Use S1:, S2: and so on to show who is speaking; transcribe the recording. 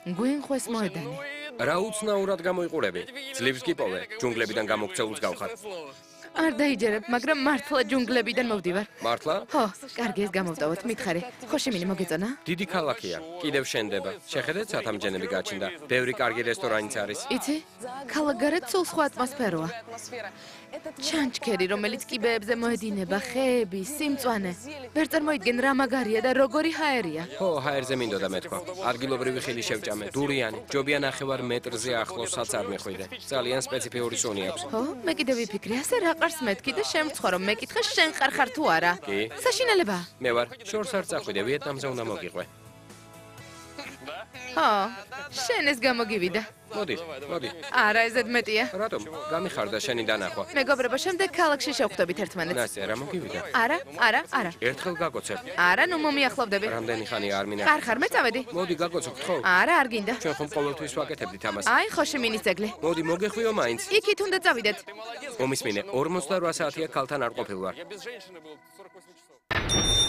S1: გვინხვეს მოედანი.
S2: რა უცნაურად გამოიყურები? ძლივს გიპოვე, ჯუნგლებიდან გამოგცეულს გავხარ.
S1: არ დაიჯერებ, მაგრამ მართლა ჯუნგლებიდან მოვდივარ.
S2: მართლა?
S1: ხო, კარგი ეს გამოვტოვოთ, მითხარი. ხოშიმინი მოგეწონა?
S2: დიდი ქალაქია, კიდევ შენდება. შეხედეთ, სათამჯენები გაჩნდა. ბევრი კარგი რესტორანიც არის.
S1: იცი? ქალაქგარეთ სულ სხვა ატმოსფეროა. ჩანჩქერი, რომელიც კიბეებზე მოედინება, ხეები, სიმწვანე. ვერ წარმოიდგენ რა მაგარია და როგორი ჰაერია.
S2: ხო, ჰაერზე მინდოდა მეთქვა. ადგილობრივი ხილი შევჭამე, დურიანი, ჯობია ნახევარ მეტრზე ახლოსაც არ მეხვიდე. ძალიან სპეციფიური სუნი აქვს.
S1: ხო, მე კიდე ვიფიქრე, ასე რა ყარს მეთქი და შემწყო რომ მეკითხე შენ ხარ თუ არა.
S2: კი.
S1: საშინელება.
S2: მე ვარ, შორს არ წახვიდე, ვიეტნამზე უნდა მოგიყვე.
S1: ხო, შენ ეს გამოგივიდა.
S2: მოდი.
S1: არა, ეს ზედმეტია.
S2: რატომ? გამიხარდა შენი დანახვა.
S1: მეგობრებო, შემდეგ ქალაქში შევხვდებით ერთმანეთს.
S2: ნასე, რა მოგივიდა?
S1: არა.
S2: ერთხელ გაგოცებ.
S1: არა, ნუ მომიახლოვდები.
S2: რამდენი ხანი არ მინახე.
S1: ხარ, მე წავედი.
S2: მოდი გაგოცებ, ხო?
S1: არა, არ გინდა.
S2: ჩვენ ხომ ყოველთვის ვაკეთებდით ამას.
S1: აი, ხოშიმინის ძეგლი.
S2: მოდი, მოგეხვიო მაინც.
S1: იქით უნდა წავიდეთ.
S2: მომისმინე, 48 საათია ქალთან არ ყოფილვარ.